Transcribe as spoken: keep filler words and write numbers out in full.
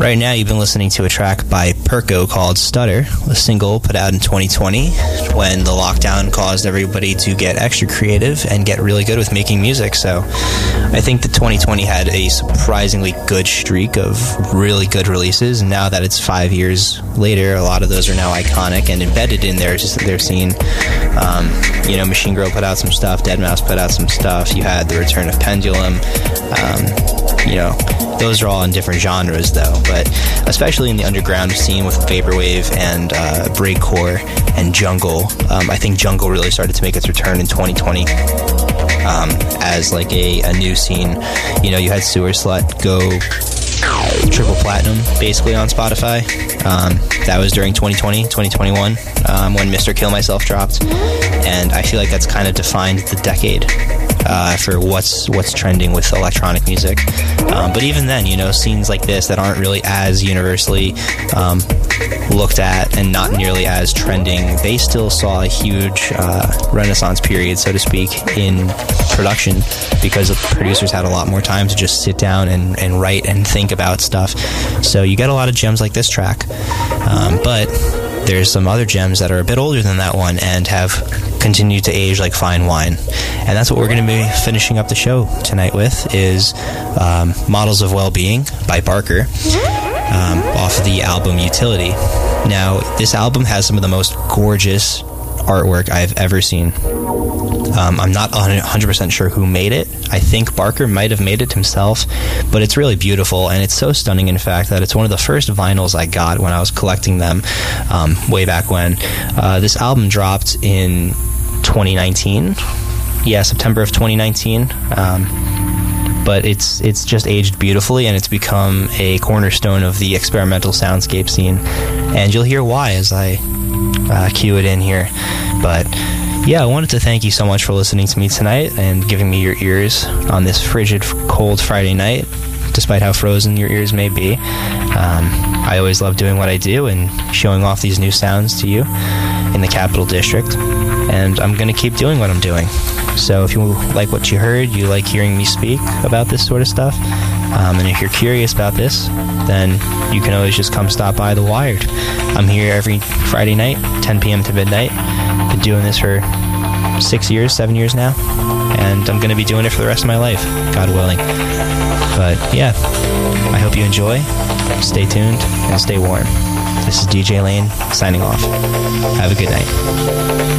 Right now, you've been listening to a track by Perko called Stutter, a single put out in twenty twenty when the lockdown caused everybody to get extra creative and get really good with making music. So I think that twenty twenty had a surprisingly good streak of really good releases, and now that it's five years later, a lot of those are now iconic and embedded in their, their scene. Um, you know, Machine Girl put out some stuff, Deadmau five put out some stuff, you had the return of Pendulum, um, you know, those are all in different genres though, but especially in the underground scene with Vaporwave and uh, Breakcore and Jungle, um, I think Jungle really started to make its return in twenty twenty um, as like a, a new scene. You know, you had Sewer Slut go triple platinum basically on Spotify. Um, that was during twenty twenty, twenty twenty-one um, when Mister Kill Myself dropped, and I feel like that's kind of defined the decade uh, for what's what's trending with electronic music. Um, but even then, you know, scenes like this that aren't really as universally um, looked at and not nearly as trending, they still saw a huge uh, renaissance period, so to speak, in production, because the producers had a lot more time to just sit down and, and write and think about stuff. So you get a lot of gems like this track, um, but there's some other gems that are a bit older than that one and have continued to age like fine wine. And that's what we're going to be finishing up the show tonight with, is um, Models of Well-Being by Barker, um, off of the album Utility. Now, this album has some of the most gorgeous artwork I've ever seen. Um, I'm not one hundred percent sure who made it. I think Barker might have made it himself, but it's really beautiful, and it's so stunning, in fact, that it's one of the first vinyls I got when I was collecting them um, way back when. Uh, this album dropped in twenty nineteen. Yeah, September of twenty nineteen. Um, but it's it's just aged beautifully, and it's become a cornerstone of the experimental soundscape scene. And you'll hear why as I uh, cue it in here. But yeah, I wanted to thank you so much for listening to me tonight and giving me your ears on this frigid, cold Friday night, despite how frozen your ears may be. Um, I always love doing what I do and showing off these new sounds to you in the Capital District, and I'm going to keep doing what I'm doing. So if you like what you heard, you like hearing me speak about this sort of stuff, um, and if you're curious about this, then you can always just come stop by The Wired. I'm here every Friday night, ten p.m. to midnight. Been doing this for six years, seven years now, and I'm going to be doing it for the rest of my life, God willing. But yeah, I hope you enjoy. Stay tuned and stay warm. This is D J Lane signing off. Have a good night.